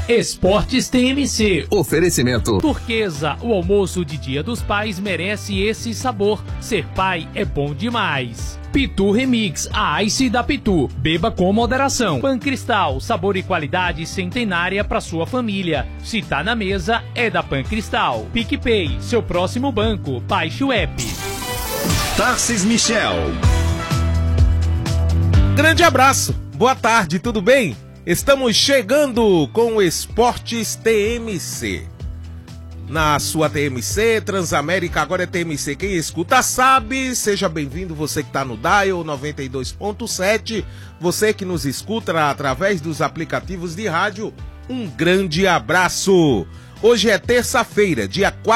Esportes TMC. Oferecimento. Turquesa, o almoço de Dia dos Pais merece esse sabor. Ser pai é bom demais. Pitu Remix, a Ice da Pitu. Beba com moderação. Pancristal, sabor e qualidade centenária para sua família. Se tá na mesa, é da Pancristal. PicPay, seu próximo banco. Baixe o app. Tarcis Michel. Grande abraço. Boa tarde, tudo bem? Estamos chegando com o Esportes TMC. Na sua TMC, Transamérica, agora é TMC. Quem escuta sabe, seja bem-vindo, você que está no Dial 92.7, você que nos escuta através dos aplicativos de rádio, um grande abraço. Hoje é terça-feira, dia 4